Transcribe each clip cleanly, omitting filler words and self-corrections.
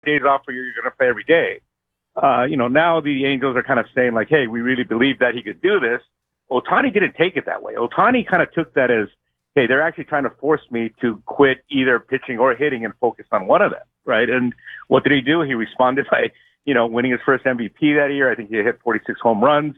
days off where you're going to play every day. Now the Angels are kind of saying like, hey, we really believe that he could do this. Ohtani didn't take it that way. Ohtani kind of took that as, hey, they're actually trying to force me to quit either pitching or hitting and focus on one of them, right? And what did he do? He responded by, winning his first MVP that year. I think he hit 46 home runs.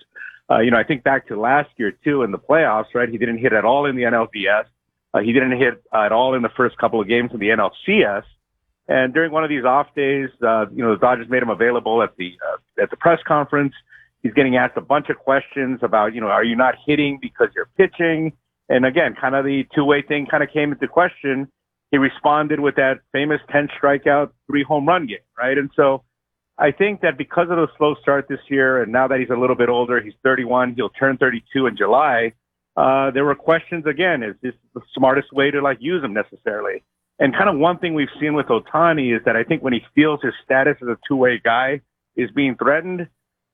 I think back to last year, too, in the playoffs, right? He didn't hit at all in the NLDS. He didn't hit at all in the first couple of games in the NLCS. And during one of these off days, the Dodgers made him available at the press conference. He's getting asked a bunch of questions about, are you not hitting because you're pitching? And again, kind of the two-way thing kind of came into question. He responded with that famous 10 strikeout, 3 home run game, right? And so I think that because of the slow start this year, and now that he's a little bit older, he's 31, he'll turn 32 in July. There were questions again, is this the smartest way to use him necessarily? And kind of one thing we've seen with Ohtani is that I think when he feels his status as a two-way guy is being threatened,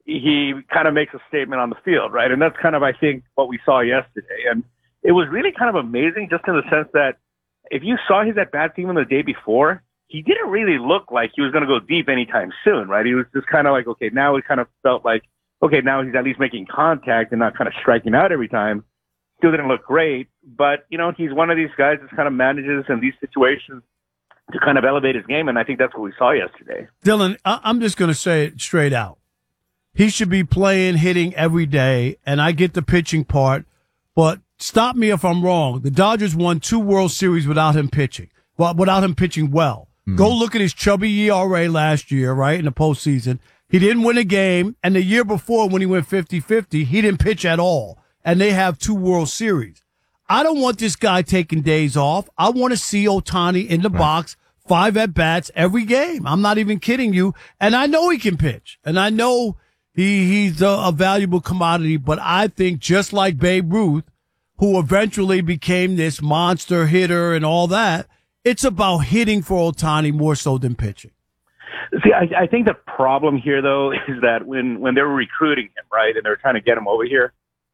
he kind of makes a statement on the field, right? And that's kind of, I think, what we saw yesterday. And it was really kind of amazing just in the sense that if you saw his at-bats even the day before, he didn't really look like he was going to go deep anytime soon, right? He was just kind of like, okay, now it kind of felt like, okay, now he's at least making contact and not kind of striking out every time. Still didn't look great, but, he's one of these guys that kind of manages in these situations to kind of elevate his game, and I think that's what we saw yesterday. Dylan, I'm just going to say it straight out. He should be playing, hitting every day, and I get the pitching part, but stop me if I'm wrong. The Dodgers won 2 World Series without him pitching, without him pitching well. Mm-hmm. Go look at his chubby ERA last year, right, in the postseason. He didn't win a game, and the year before when he went 50-50, he didn't pitch at all, and they have 2 World Series. I don't want this guy taking days off. I want to see Ohtani in the box, 5 at-bats every game. I'm not even kidding you, and I know he can pitch, and I know he's a valuable commodity, but I think just like Babe Ruth, who eventually became this monster hitter and all that, it's about hitting for Ohtani more so than pitching. See, I think the problem here, though, is that when they were recruiting him, right, and they were trying to get him over here,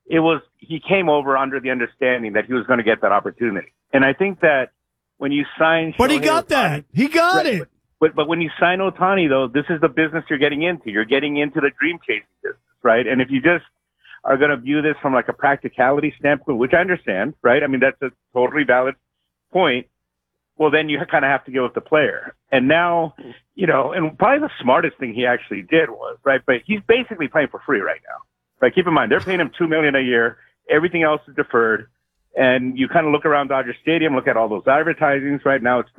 he came over under the understanding that he was going to get that opportunity. And I think that when you sign But he got that. He got it. But when you sign Ohtani, though, this is the business you're getting into. You're getting into the dream chasing business, right? And if you just are going to view this from like a practicality standpoint, which I understand, right? I mean, that's a totally valid point. Well, then you kind of have to go with the player. And now, and probably the smartest thing he actually did was, right, but he's basically playing for free right now. Right? Keep in mind, they're paying him $2 million a year. Everything else is deferred. And you kind of look around Dodger Stadium, look at all those advertisings. Right now, it's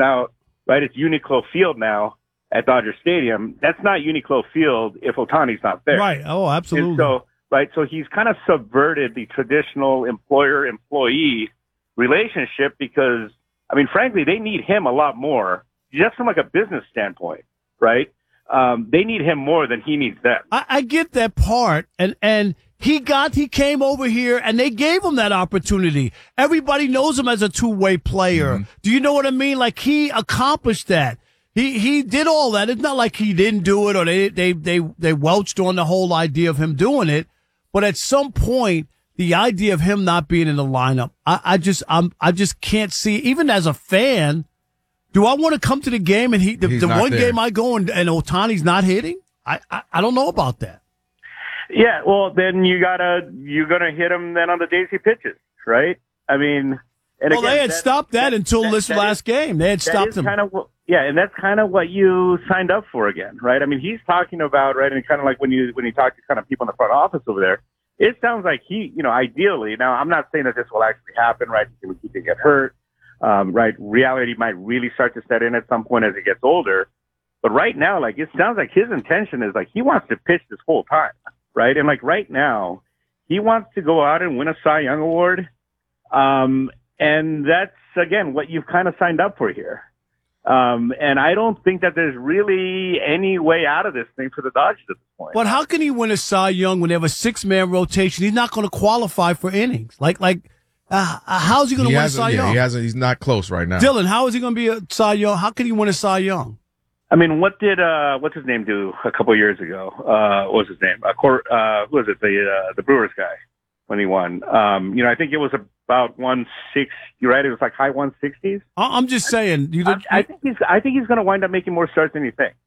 Uniqlo Field now at Dodger Stadium. That's not Uniqlo Field if Ohtani's not there. Right. Oh, absolutely. And so he's kind of subverted the traditional employer-employee relationship because, I mean, frankly, they need him a lot more just from like a business standpoint, right? They need him more than he needs them. I get that part, and he came over here, and they gave him that opportunity. Everybody knows him as a two-way player. Mm-hmm. Do you know what I mean? Like, he accomplished that. He did all that. It's not like he didn't do it or they welched on the whole idea of him doing it. But at some point, the idea of him not being in the lineup, I just can't see. Even as a fan, do I want to come to the game and the one there. Game I go and Ohtani's not hitting? I don't know about that. Yeah, well, then you're gonna hit him then on the days he pitches, right? I mean, and well, they had stopped that until this last game. They had stopped him. And that's kind of what you signed up for again, right? I mean, he's talking about, right, and kind of like when you talk to kind of people in the front office over there, it sounds like he, ideally. Now, I'm not saying that this will actually happen, right? He can get hurt, right? Reality might really start to set in at some point as he gets older. But right now, like, it sounds like his intention is like he wants to pitch this whole time, right? And like right now, he wants to go out and win a Cy Young Award. And that's, again, what you've kind of signed up for here. And I don't think that there's really any way out of this thing for the Dodgers at this point. But how can he win a Cy Young when they have a 6-man rotation? He's not going to qualify for innings. How's he going to win a Cy Young? He's not close right now. Dylan, how is he going to be a Cy Young? How can he win a Cy Young? I mean, what did what's his name do a couple of years ago? What was his name? Who was it? The Brewers guy when he won. I think it was about 160. Right? It was like high 160s. I'm just saying. I think he's going to wind up making more starts than you think.